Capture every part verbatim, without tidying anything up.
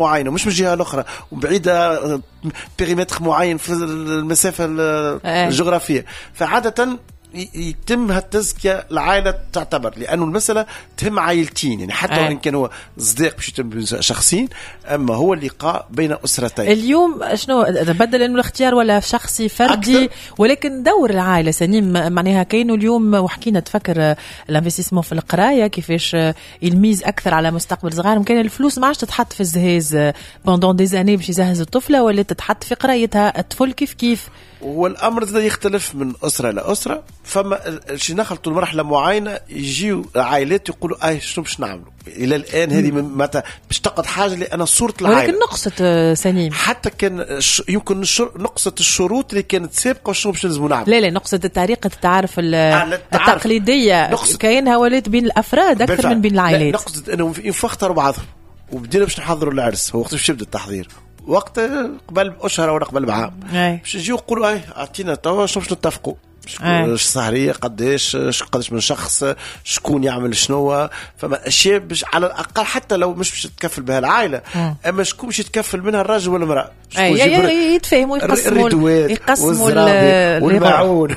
معينة مش من جهة الأخرى وبعيدة بيريمتر معين في المسافة الجغرافية، فعادة يتم هالتزكية العائلة تعتبر، لأنه المسألة تهم عائلتين، يعني حتى وإن كان هو صديق باش يتم شخصين، أما هو اللقاء بين أسرتين. اليوم شنو بدل إنه الاختيار ولا شخصي فردي أكثر. ولكن دور العائلة سنيم معناها كاينه اليوم، وحكينا تفكر الانفستيسمون في القراية كيفاش الميز أكثر على مستقبل صغار، كان الفلوس ما عادش تتحط في الزهاز بوندون دي زاني باش يزهز الطفلة، ولا تتحط في قرايتها. الطفل كيف كيف والأمر ده يختلف من أسرة لأسرة. فما شي نخلطوا المرحلة معينة يجيوا عائلات يقولوا أي شنو باش نعملوا إلى الآن هذه متى باش تقعد حاجة لأنا صورة العائلة. ولكن نقصة سنيم حتى كان يمكن نقصة الشروط اللي كانت سابقة وشنو باش نلزموا نعمل. لا لا نقصة الطريقة التعارف التقليدية كاينها ولات بين الأفراد أكثر من بين العائلات. نقصة أنهم يفختروا بعضهم وبدينا باش نحضروا العرس. هو وقت باش يبدأ التحضير وقت قبل بأشهر ولا قبل بعام باش يجيو يقولوا اي اعطينا توا شنو باش نتفقوا ايش السهريه قداش قداش من شخص شكون يعمل شنو. فما اشياء باش على الاقل حتى لو مش باش تتكفل بها العائله اما شكون باش يتكفل منها الراجل ولا المراه يتفاهموا يقسموا يقسموا الماعون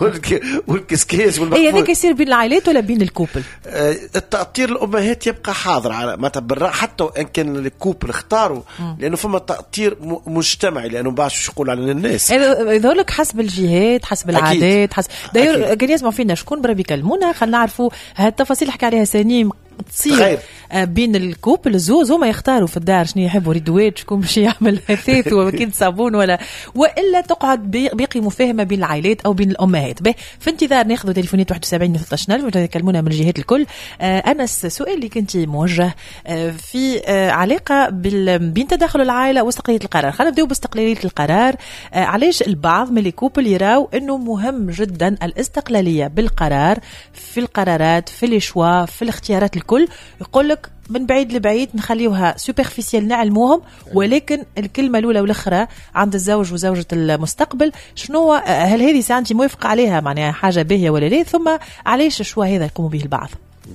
والكسكيس والمقفول. هي هذاك يصير بين العائلات ولا بين الكوبل؟ التأطير الامهات يبقى حاضر على ما تبرع حتى وان كان الكوبل اختاروا لانه فما تأطير مجتمعي لانه باش يقول على الناس هذولك حسب الجهات حسب العادات حسب داير كان يسمعوا فينا شكون برا بيكلمونا خلينا نعرفوا هالتفاصيل حكى عليها سنيم تصير بين الكوبل الزوز هما يختاروا في الدار شنو يحبوا ريدوات شكون باش يعمل هثاث وكيد صابون ولا والا تقعد باقي مفاهمه بين العائلات او بين الامهات. به في انتظار ناخذوا تليفونات واحد وسبعين ثلاثة عشر وتكلمونا من الجهات الكل. آه انس السؤال اللي كنت موجه آه في آه علاقه بين تداخل العائله واستقلاليه القرار. خلينا نبداو باستقلاليه القرار. آه علاش البعض من الكوبل يراو انه مهم جدا الاستقلاليه بالقرار في القرارات في الاشواء في الاختيارات الكل. يقول لك من بعيد لبعيد نخليوها سوبرفيسيال نعلموهم ولكن الكلمة الأولى والأخرى عند الزوج وزوجة المستقبل. شنو هل هذه ساعتي موافقة عليها معناها حاجة باهية ولا لا؟ ثم علاش شو هذا يقوم به البعض؟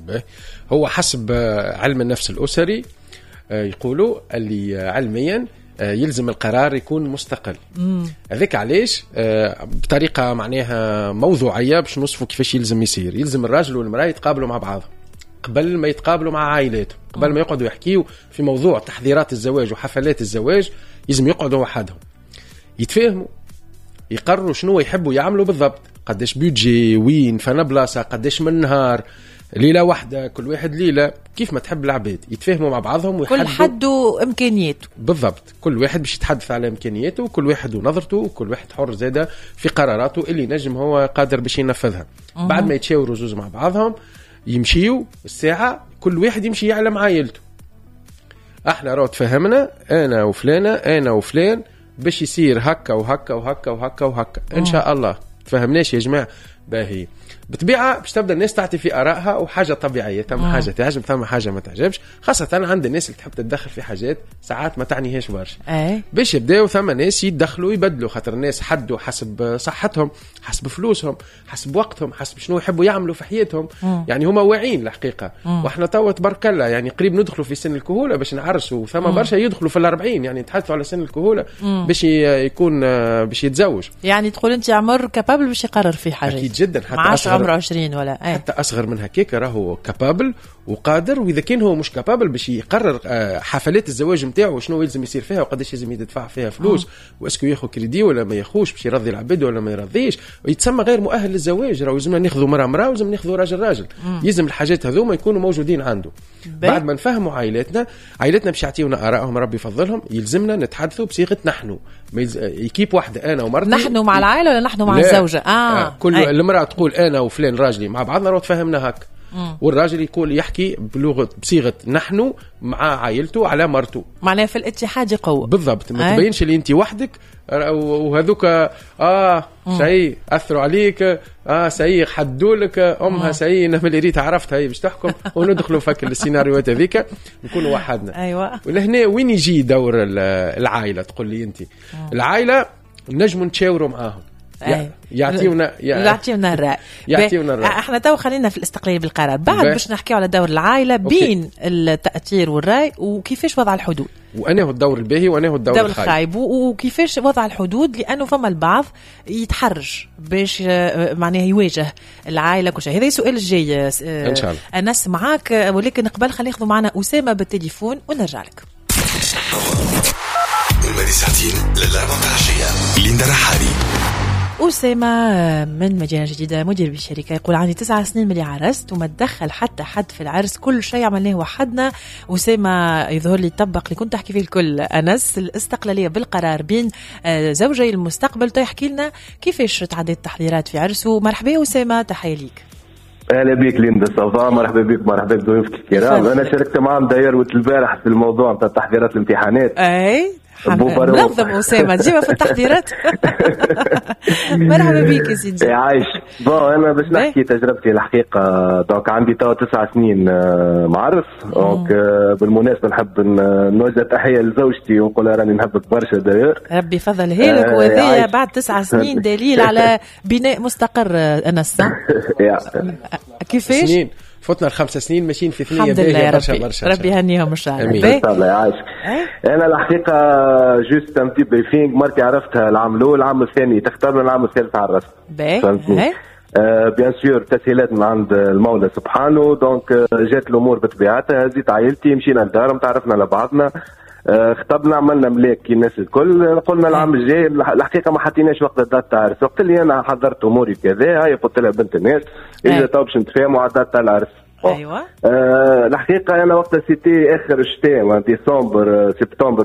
هو حسب علم النفس الأسري يقولوا اللي علميا يلزم القرار يكون مستقل. هذاك علاش بطريقة معناها موضوعية باش نوصفوا كيفاش يلزم يصير. يلزم الراجل والمرأة يتقابلوا مع بعض قبل ما يتقابلوا مع عائلاتهم قبل ما يقعدوا يحكيوا في موضوع تحضيرات الزواج وحفلات الزواج. يلزم يقعدوا وحدهم يتفاهموا يقرروا شنو يحبوا يعملوا بالضبط. قداش بيدجي وين فانا بلاصة قداش من نهار ليلة واحدة كل واحد ليلة كيف ما تحب العباد. يتفاهموا مع بعضهم ويحدوا كل حد وإمكانياته بالضبط. كل واحد باش يتحدث على إمكانياته وكل واحد ونظرته وكل واحد حر زادة في قراراته اللي نجم هو قادر باش ينفذها. مم. بعد ما يتشاوروا زوز مع بعضهم يمشيوا الساعة كل واحد يمشي يعلم عائلته. احنا راو تفهمنا انا وفلانة انا وفلان باش يصير هكا وهكا وهكا وهكا وهكا ان شاء الله. تفهمناش يا جماعة باهي بطبيعة باش تبدأ الناس تعطي في آرائها وحاجة طبيعية. ثم حاجة تعجب ثم حاجة ما تعجبش خاصة عند الناس اللي تحب تتدخل في حاجات ساعات ما تعنيهاش برشا. أي. باش يبدأوا ثم ناس يتدخلوا يبدلوا خاطر الناس حدوا حسب صحتهم حسب فلوسهم حسب وقتهم حسب شنو يحبوا يعملوا في حياتهم. مم. يعني هما واعين الحقيقة. مم. واحنا توا تبارك الله يعني قريب ندخلوا في سن الكهولة باش نعرسوا ثم برشا يدخلوا في الأربعين يعني تحدثوا على سن الكهولة باش يكون باش يتزوج. يعني تقول أنت عمر كابابل باش يقرر في حاجة. أكيد جدا حتى أصغر عمره عشرين ولا أي. حتى أصغر من هكاك راهو كابابل وقادر. وإذا كان هو مش كابابل باش يقرر حفلات الزواج متاعه وشنو يلزم يصير فيها وقداش لازم يدفع فيها فلوس واسكو ياخذ كريدي ولا ما ياخوش باش يرضي العباد ولا ما يرضيش ويتسمى غير مؤهل للزواج. راهو لازم ناخذوا مرأة مرأة ولازم ناخذوا راجل راجل. يلزم الحاجات هذوما يكونوا موجودين عنده. بعد ما نفهموا عائلاتنا عائلاتنا باش يعطيونا آرائهم ربي يفضلهم. يلزمنا نتحدثوا بصيغة نحن يكيب واحدة أنا ومرتي. نحن مع العائلة ولا نحن مع الزوجة؟ آه. آه. كل المرأة تقول أنا وفلان راجلي مع بعضنا رو تفهمنا هك. مم. والراجل يقول يحكي بلغة بصيغة نحن مع عائلته على مرته معناها في الاتحاد قوة بالضبط. ما تبينش اللي انت وحدك وهذوك اه شيء أثروا عليك اه سيء حدولك امها سيء انما اللي ريت عرفت هي باش تحكم وندخلوا فك السيناريوهات هذيك نكونوا وحدنا. ايوه ولهنا وين يجي دور العائلة؟ تقول لي انت العائلة نجم نتشاوروا معاهم. يعطيونا يعطيونا الرأي. يعطيونا الرأي. احنا تو خلينا في الاستقلالية بالقرار بعد باش نحكيو على دور العائلة بين التأثير والرأي وكيفاش وضع الحدود وانا هو الدور الباهي وانا هو الدور الخايب وكيفاش وضع الحدود لانه فما البعض يتحرج باش معناها يواجه العائله كل شيء. هذا السؤال الجاي ان شاء الله انس معاك ولكن قبل خلينا ناخذ معنا اسامه بالتليفون ونرجع لك. من ساعتين للأربعة العشية ليندا رحالي. أسامة من مدينة جديدة مدير بالشركة يقول عندي تسع سنين ملي عرست وما تدخل حتى حد في العرس كل شيء عملناه وحدنا. أسامة يظهر لي طبق اللي كنت أحكي فيه الكل أنس الاستقلالية بالقرار بين زوجي المستقبل. تحكي لنا كيفاش تعديت التحضيرات في عرسه. مرحبا أسامة تحية ليك. اهلا بك ليندا صافا مرحبا بك مرحبا بضيوفك الكرام. انا شاركت معهم داير البارح في الموضوع نتاع تحضيرات الامتحانات. اي منظم أسامة ديما في التحضيرات. مرحبا بك يا سيدي. عايش بون انا باش نحكي تجربتي الحقيقه. دونك عندي تو تسع سنين معرس. دونك بالمناسبه نحب نوجه تحيه لزوجتي ونقول لها راني نحبك برشا داير. ربي يفضلها لك. وهذه بعد تسع سنين دليل على بناء مستقر انس. كيفاش سنين فتنا الخمس سنين ماشيين في ثنية. الحمد لله يا برشا ربي برشا ربي يهنيهم ان شاء الله. الله يعيشك. انا الحقيقه جوست ان تي بريفينغ مرتي عرفتها العام الاول العام الثاني تختار العام الثالث عرست. باهي آه بيان سور تسهيلات من عند المولى سبحانه. دونك جات الامور بطبيعتها. هزيت عائلتي مشينا لدارهم تعرفنا لبعضنا. خطبنا عملنا ملاك كي الناس الكل. قلنا العام الجاي الحقيقه ما حطيناش وقت الدات تاع العرس. وقت اللي انا حضرت اموري كذا هاي قلت لها بنت الناس اذا تو باش نتفاهموا على الدات تاع العرس. ايوه آه الحقيقه انا وقتها سيتي اخر الشتاء ديسمبر سبتمبر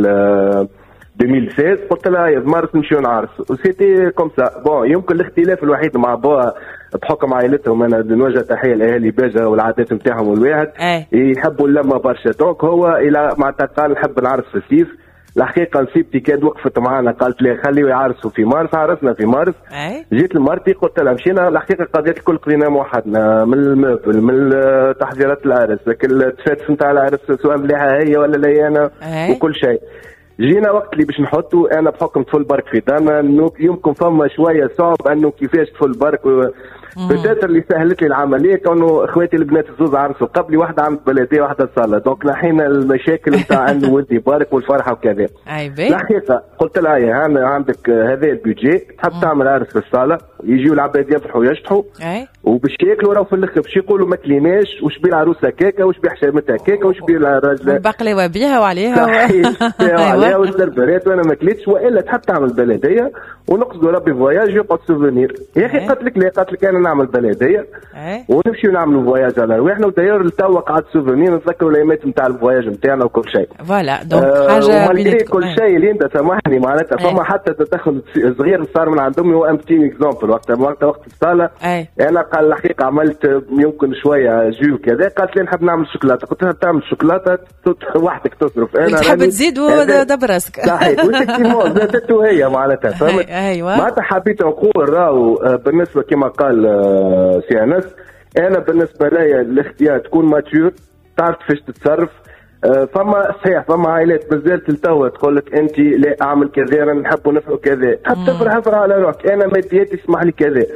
ألفين وستة عشر. قلت لها يا مارس نمشيو نعرس وسيتي كوم سا. بون يمكن الاختلاف الوحيد مع بوها بحكم عائلتهم. انا نوجه تحيه لاهالي باجه والعادات نتاعهم والواحد أي. يحبوا اللمه برشا. دونك هو الى مع قال نحب نعرس في الصيف. الحقيقه نسيبتي كاد وقفت معنا قالت لي خليه يعرسوا في مارس. عرسنا في مارس. أي. جيت لمرتي قلت لها مشينا الحقيقه قضيت الكل قضينا وحدنا من الموبل من تحضيرات العرس لكن التفاتف نتاع العرس سواء مليحه هي ولا لا انا أي. وكل شيء. جينا وقت اللي باش نحطوا انا بحكم طفل برك في دارنا انه يمكن فما شويه صعب انه كيفاش طفل برك و... بدات اللي سهلت لي العمليه كانوا اخواتي البنات الزوز عرسوا قبلي واحده عملت بلديه واحده صاله. دونك نحينا المشاكل نتاع انه ولدي بارك والفرحه وكذا. الحقيقه قلت لها يا انا عندك هذا البيجي تحب تعمل عرس في الصاله يجيو العباد يفرحوا يشطحوا وباش ياكلوا راهو في الاخر باش يقولوا ما كليناش وش بيه العروسه كيكه وش بيه حشامتها كيكه وش بيه الراجل بقلاوه بيها وعليها وعليها والسربرات وانا ما كليتش والا تحب تعمل بلديه ونقصدوا ربي فواياج يقعد سوفونير. يا اخي قالت لك لا قالت لك انا نعمل بلديه ونمشيو نعملوا فواياج على رواحنا وداير التو قعد سوفونير نتذكروا الايامات نتاع الفواياج نتاعنا وكل شيء. فوالا دونك حاجه بين كل شيء اللي انت سامحني معناتها فما حتى تدخل صغير صار من عند امي وامتين اكزامبل وقت وقت وقت الصاله. انا قال الحقيقه عملت يمكن شويه جو كذا قالت لي نحب نعمل شوكولاته. قلت لها تعمل شوكولاته وحدك تصرف انا تحب تزيد ودبر راسك. صحيح وتكتيمون زادت هي معناتها فهمت. ايوه معناتها حبيت نقول راهو بالنسبه كما قال سي انس انا بالنسبه لي الاختيار تكون ماتيور تعرف كيفاش تتصرف. فما صحيح فما عائلات مازالت لتوا تقول لك انت لا اعمل كذا انا نحب نفعل كذا تحب تفرح افرح على روحك انا مادياتي تسمح لي كذا.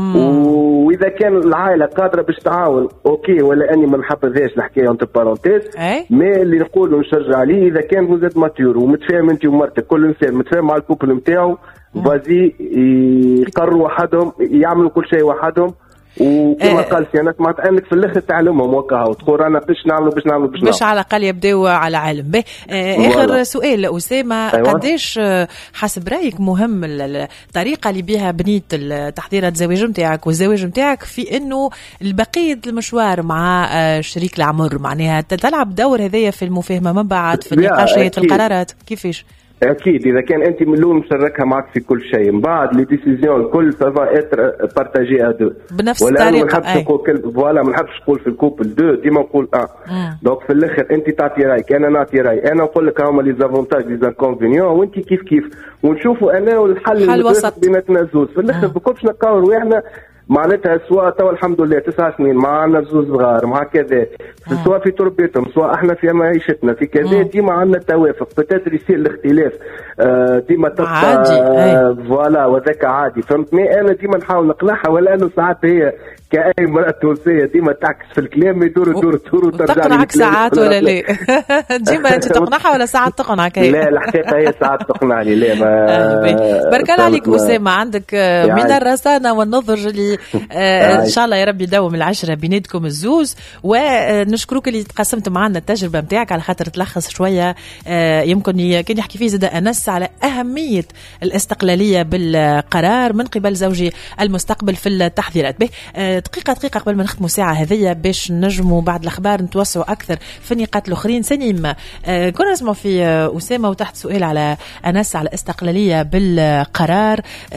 واذا كان العائله قادره باش تعاون اوكي ولا اني ما نحبذهاش الحكايه انت بارونتيز مي اللي نقولوا نشجع عليه اذا كان وزاد ماتيور ومتفاهم انت ومرتك كل انسان متفاهم مع الكوبل نتاعو فازي يقرروا وحدهم يعملوا كل شيء وحدهم. وكما آه قال سي انس معناتها انك في الاخر تعلمهم وكا وتقول انا باش نعملوا باش نعملوا باش باش على الاقل يبداو على علم به. آه اخر سؤال اسامه أيوة. قداش حسب رايك مهم الطريقه اللي بها بنيت تحضيرات الزواج نتاعك والزواج نتاعك في انه البقيه المشوار مع شريك العمر معناها تلعب دور هذايا في المفاهمه من بعد في النقاشات في القرارات كيفاش؟ اكيد اذا كان انت من الاول مشاركها معك في كل شيء من بعد لي ديسيزيون الكل سافا اتر بارتاجي ا دو بنفس الطريقه. ما نحبش نقول فوالا ما نحبش نقول في الكوبل دو ديما نقول اه دونك في الاخر انت تعطي رايك انا نعطي رايي انا نقول لك هما لي زافونتاج لي زانكونفينيون وانت كيف كيف ونشوفوا انا والحل الوسط بيناتنا زوز في الاخر بكل باش نلقاو رواحنا معناتها سواء توا الحمد لله تسع سنين معنا زوز صغار مع كذا سواء في تربيتهم سواء احنا في معيشتنا في كذا ديما عندنا توافق بتاتر يصير الاختلاف ديما تبقى فوالا وذاك عادي فهمتني. انا ديما نحاول نقنعها ولا انه ساعات هي كأي مرأة تونسية ديما تعكس في الكلام يدور يدور يدور وترجع تقنعك ساعات ولا لا؟ ديما انت تقنعها ولا ساعات تقنعك هي؟ لا الحقيقة هي ساعات تقنعني. لا ما بارك الله عليك أسامة، عندك من الرصانة والنضج اللي ان شاء الله يا رب يدوم العشرة بيناتكم الزوز. ونشكرك اللي تقسمت معنا التجربة نتاعك على خاطر تلخص شوية يمكن كان يحكي فيه زاد أنس على أهمية الاستقلالية بالقرار من قبل زوجي المستقبل في التحضيرات. به دقيقة دقيقة قبل ما نختموا ساعة هذية باش نجموا بعد الأخبار نتوسعوا أكثر في النقاط الأخرين. سنيم كنا نسمع في أسامة وتحت سؤال على أنس على استقلالية بالقرار.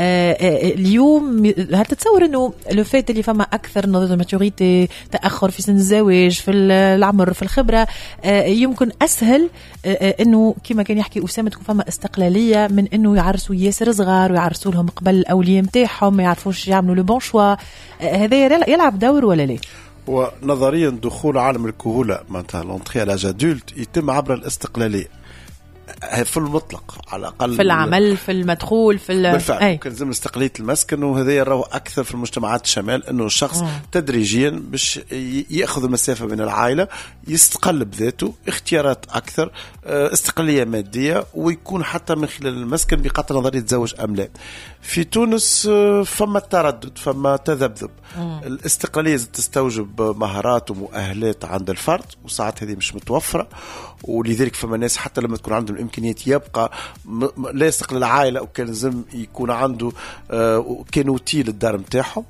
اليوم هل تتصور أنه لو فات اللي فما أكثر نضج ماتوريتي تأخر في سن الزواج في العمر في الخبرة يمكن أسهل أنه كما كان يحكي أسامة تكون فما استقلالية من أنه يعرسوا ياسر صغار ويعرسوا لهم قبل الأولياء متاعهم ما يعرفوش يعملوا لو بون شوا. هذا يلعب دور ولا لا؟ ونظريا دخول عالم الكهولة معناتها لونتري على جادولت يتم عبر الاستقلالية في المطلق على الأقل في العمل في المدخول في بالفعل. أي. ممكن زي استقلالية المسكن وهذا يراه أكثر في المجتمعات الشمال أنه الشخص مم. تدريجيا باش يأخذ المسافة من العائلة يستقل بذاته اختيارات أكثر استقلالية مادية ويكون حتى من خلال المسكن بقطع نظر يتزوج أم لا. في تونس فما تردد فما تذبذب. الاستقلالية تستوجب مهارات ومؤهلات عند الفرد وساعات هذه مش متوفرة ولذلك فما ناس حتى لما تكون عندهم الإمكانيات يبقى لا يستقل العائلة وكان لازم يكون عنده كانوتي للدار متاعهم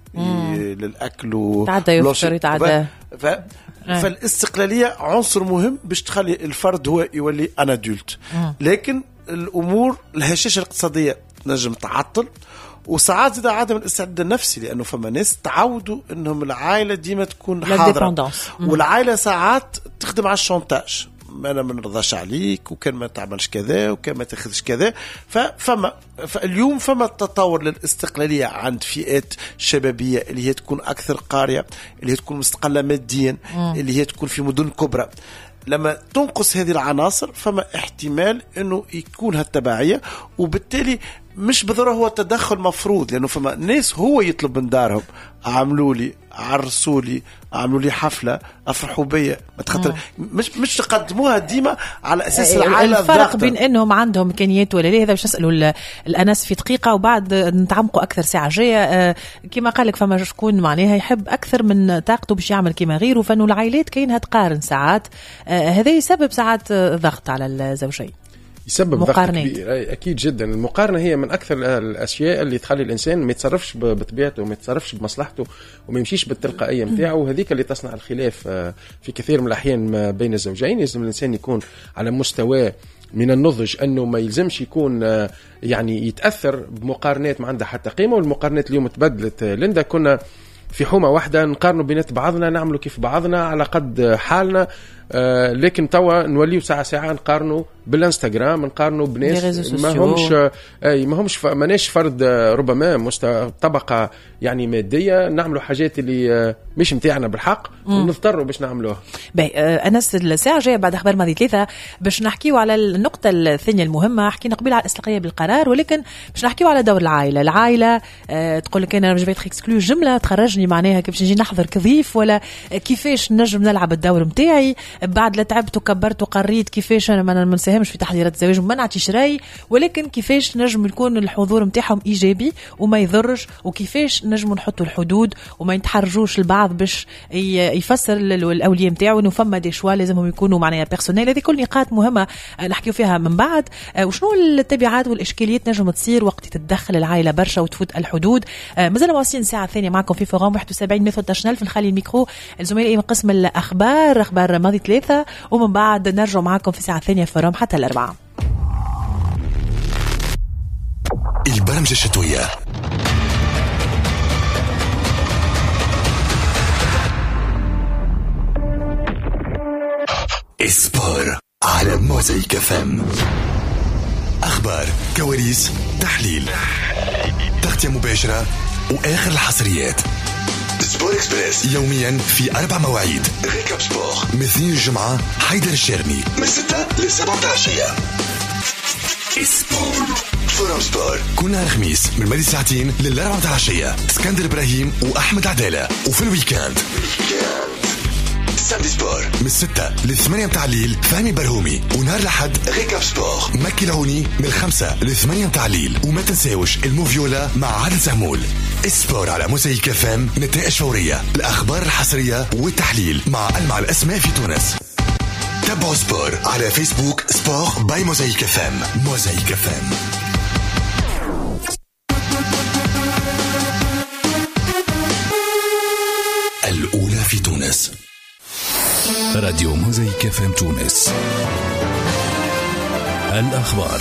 للأكل وتعدى يفطر يتعدى. ف... فالاستقلالية عنصر مهم باش تخلي الفرد هو يولي أنا دولت. لكن الأمور الهشاشة الاقتصادية نجم تعطل وساعات زاد عدم الاستعداد النفسي لأنه فما ناس تعودوا أنهم العائلة ديما تكون حاضرة والعائلة ساعات تخدم على الشونتاج أنا ما نرضاش عليك وكان ما تعملش كذا وكان ما تاخذش كذا. ففما فاليوم فما التطور للاستقلالية عند فئات شبابية اللي هي تكون أكثر قارية اللي هي تكون مستقلة ماديا اللي هي تكون في مدن كبرى. لما تنقص هذه العناصر فما احتمال أنه يكون هالتبعية وبالتالي مش بالضرورة هو تدخل مفروض لأنه فما ناس هو يطلب من دارهم عملوا لي عرسوا لي عملوا لي حفلة أفرحوا بيا ما تخطر مش مش تقدموها ديما على أساس العائلة. الفرق بين أنهم عندهم إمكانيات ولا لا هذا باش نسألوا الأنس في دقيقة وبعد نتعمقوا أكثر ساعة جاية. كما قالك فما شكون معناها يحب أكثر من طاقته باش يعمل كما غيره فإنه العائلات كاينها تقارن ساعات هذا يسبب ساعات ضغط على الزوجين يسبب ضغط كبير. أكيد جدا المقارنة هي من أكثر الأشياء اللي تخلي الإنسان ما يتصرفش بطبيعته وما يتصرفش بمصلحته وما يمشيش بالتلقائية متاعه وهذيك اللي تصنع الخلاف في كثير من الأحيان بين الزوجين. لازم الإنسان يكون على مستوى من النضج أنه ما يلزمش يكون يعني يتأثر بمقارنات ما عندها حتى قيمة. والمقارنات اليوم تبدلت. لندا كنا في حومة واحدة نقارنوا بينات بعضنا نعملوا كيف بعضنا على قد حالنا آه لكن توا نوليو ساعة ساعة نقارنوا بالانستغرام نقارنوا بناس ما همش اي ما همش ماناش فرد ربما مست طبقة يعني مادية نعملوا حاجات اللي مش متاعنا بالحق ونضطروا باش نعملوها. باهي أنس الساعة جاية بعد أخبار ماضي ثلاثة باش نحكيو على النقطة الثانية المهمة. حكينا قبل على الاستقلالية بالقرار ولكن باش نحكيو على دور العائلة. العائلة أه تقول لك أنا جو فيتر اكسكلو جملة تخرجني معناها كيفاش نجي نحضر كضيف ولا كيفاش نجم نلعب الدور متاعي بعد لا تعبت وكبرت وقريت كيفاش أنا ما نساهمش في تحضيرات الزواج وما نعطيش راي ولكن كيفاش نجم يكون الحضور متاعهم إيجابي وما يضرش وكيفاش نجم نحطوا الحدود وما يتحرجوش البعض باش يفسر الأولياء متاعه إنه فما دي شوا لازمهم يكونوا معناها بيرسونيل. هذه كل نقاط مهمة نحكيو فيها من بعد. وشنو التبعات والإشكاليات نجم تصير وقت تتدخل العائلة برشا وتفوت الحدود. مازال واصلين ساعة ثانية معكم في فورام واحد وسبعين ميثود تشنل في نخلي الميكرو الزملاء من قسم الأخبار أخبار ماضي ثلاثة ومن بعد نرجع معكم في ساعة ثانية فورام حتى الأربعة. البرمجة الشتوية إسبار على موزايك فم. أخبار كواليس تحليل تغطية مباشرة وآخر الحصريات سبور إكسبريس يوميا في أربع مواعيد. ريكاب سبور من اثنين الجمعة حيدر الشرمي من ستة لسبعة العشية. سبور فورم سبور كل نهار خميس من مدي ساعتين للأربعة العشية. اسكندر إبراهيم وأحمد عدالة. وفي الويكاند سامدي سبور من ستة للثمانية متاع الليل فهمي برهومي. ونهار الأحد ريكاب سبور مكي العوني من خمسة للثمانية متاع الليل. وما تنساوش الموفيولا مع عادل زهمول. السبور على موزايك اف ام، نتائج فورية، الأخبار الحصرية والتحليل مع ألمع الأسماء في تونس. تابعوا سبور على فيسبوك سبور باي موزايك اف ام. موزايك اف ام الأولى في تونس. راديو موزايك اف ام تونس. الأخبار.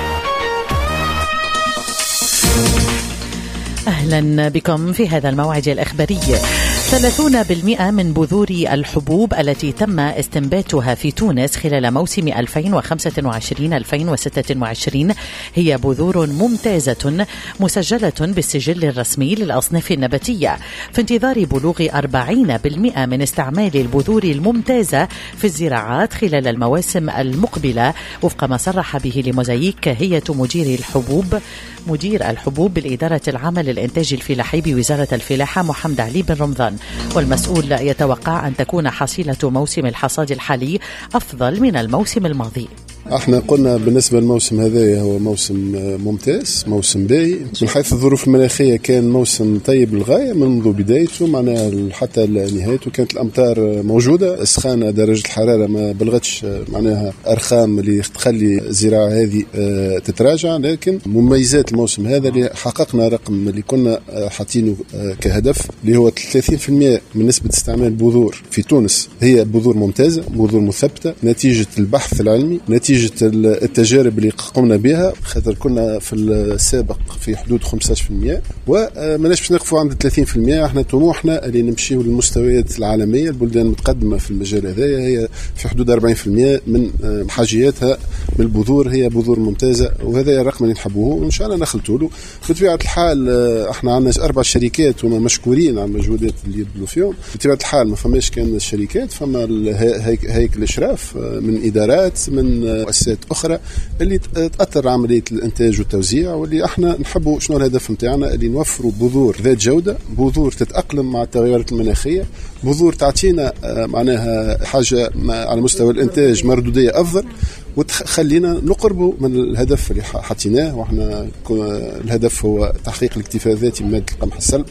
أهلا بكم في هذا الموعد الإخباري. ثلاثين بالمئة من بذور الحبوب التي تم استنباتها في تونس خلال موسم ألفين وخمسة وعشرين ألفين وستة وعشرين هي بذور ممتازة مسجلة بالسجل الرسمي للأصناف النباتية، في انتظار بلوغ أربعين بالمئة من استعمال البذور الممتازة في الزراعات خلال المواسم المقبلة، وفق ما صرح به لموزايك هيئة مدير الحبوب مدير الحبوب بالإدارة العامة للإنتاج الفلاحي بوزارة الفلاحة محمد علي بن رمضان. والمسؤول يتوقع أن تكون حصيلة موسم الحصاد الحالي أفضل من الموسم الماضي. احنا قلنا بالنسبة للموسم هذا هو موسم ممتاز، موسم باهي من حيث الظروف المناخية. كان موسم طيب للغاية منذ بدايته معناها حتى نهايته. كانت الأمطار موجودة، السخانة درجة الحرارة ما بلغتش معناها أرقام اللي تخلي الزراعة هذه تتراجع. لكن مميزات الموسم هذا اللي حققنا رقم اللي كنا حاطينه كهدف اللي هو ثلاثين بالمئة من نسبة استعمال البذور في تونس هي بذور ممتازة، بذور مثبتة نتيجة البحث العلمي، نتيجة التجارب اللي قمنا بها. خاطر كنا في السابق في حدود خمسة عشر بالمئة وما نجمش نقفوا عند ثلاثين بالمئة. احنا طموحنا اللي نمشيو للمستويات العالمية. البلدان المتقدمة في المجال هذا هي في حدود أربعين بالمئة من حاجياتها من البذور هي بذور ممتازة، وهذا الرقم اللي نحبوه وإن شاء الله نخلطوا له. بطبيعة الحال احنا عندنا أربع شركات وما مشكورين على المجهودات اللي يبذلوا فيهم. بطبيعة الحال ما فماش كان الشركات، فما هيكل الإشراف من إدارات من مؤسسات أخرى اللي تأثر عملية الإنتاج والتوزيع، واللي احنا نحبوا شنو الهدف متاعنا اللي نوفروا بذور ذات جودة، بذور تتأقلم مع التغيرات المناخية، بذور تعطينا معناها حاجة على مستوى الإنتاج مردودية أفضل وتخلينا نقربوا من الهدف اللي حطيناه. واحنا الهدف هو تحقيق الاكتفاء الذاتي من مادة القمح السلب.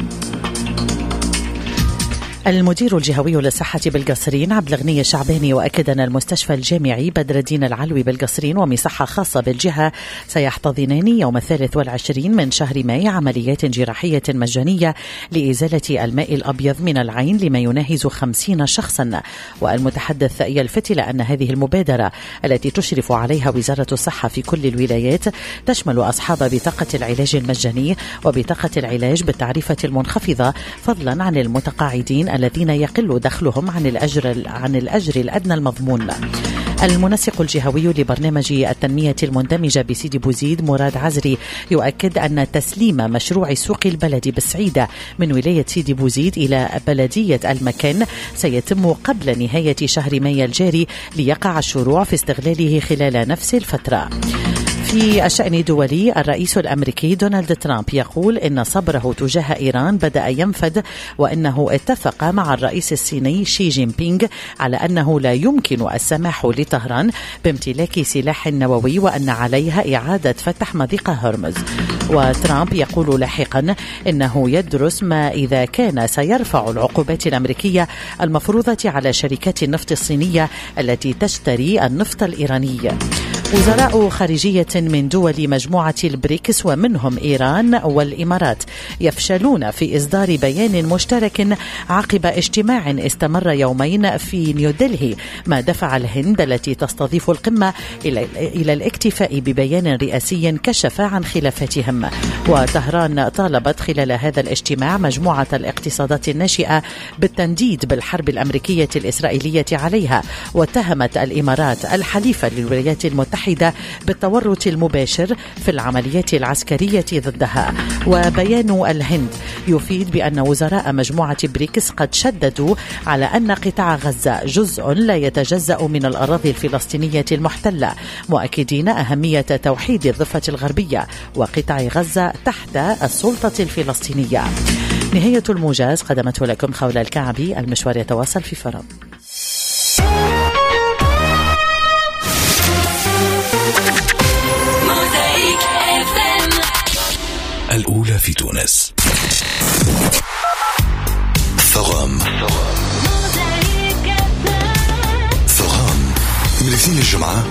المدير الجهوي للصحة بالقصرين عبد الغني الشعباني وأكد أن المستشفى الجامعي بدر الدين العلوي بالقصرين ومصحة خاصة بالجهة سيحتضنان يوم الثالث والعشرين من شهر ماي عمليات جراحية مجانية لإزالة الماء الأبيض من العين لما يناهز خمسين شخصا. والمتحدث يلفت إلى أن هذه المبادرة التي تشرف عليها وزارة الصحة في كل الولايات تشمل أصحاب بطاقة العلاج المجاني وبطاقة العلاج بالتعرفة المنخفضة، فضلا عن المتقاعدين الذين يقل دخلهم عن الأجر عن الأجر الأدنى المضمون. المنسق الجهوي لبرنامج التنمية المندمجة بسيدي بوزيد مراد عزري يؤكد أن تسليم مشروع السوق البلدي بالسعيدة من ولاية سيدي بوزيد إلى بلدية المكان سيتم قبل نهاية شهر مايو الجاري ليقع الشروع في استغلاله خلال نفس الفترة. في الشأن الدولي، الرئيس الأمريكي دونالد ترامب يقول إن صبره تجاه إيران بدأ ينفد، وأنه اتفق مع الرئيس الصيني شي جين بينغ على أنه لا يمكن السماح لطهران بامتلاك سلاح نووي وأن عليها إعادة فتح مضيق هرمز. وترامب يقول لاحقا إنه يدرس ما إذا كان سيرفع العقوبات الأمريكية المفروضة على شركات النفط الصينية التي تشتري النفط الإيراني. وزراء خارجية من دول مجموعة البريكس ومنهم إيران والإمارات يفشلون في إصدار بيان مشترك عقب اجتماع استمر يومين في نيودلهي، ما دفع الهند التي تستضيف القمة إلى الاكتفاء ببيان رئاسي كشف عن خلافاتهم. وطهران طالبت خلال هذا الاجتماع مجموعة الاقتصادات الناشئة بالتنديد بالحرب الأمريكية الإسرائيلية عليها، واتهمت الإمارات الحليفة للولايات المتحدة المتحدة بالتورط المباشر في العمليات العسكرية ضدها. وبيان الهند يفيد بأن وزراء مجموعة بريكس قد شددوا على أن قطاع غزة جزء لا يتجزأ من الأراضي الفلسطينية المحتلة، مؤكدين أهمية توحيد الضفة الغربية وقطاع غزة تحت السلطة الفلسطينية. نهاية الموجز قدمته لكم خولة الكعبي. المشوار يتواصل في فرنسا. الأولى في تونس. فغام فغام من الاثنين للجمعة